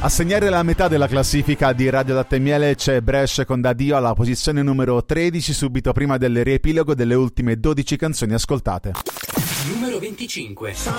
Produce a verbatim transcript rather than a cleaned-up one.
A segnare la metà della classifica di Radio Latte e Miele c'è Brescia con Da Dio alla posizione numero tredici, subito prima del riepilogo delle ultime dodici canzoni ascoltate. Numero venticinque.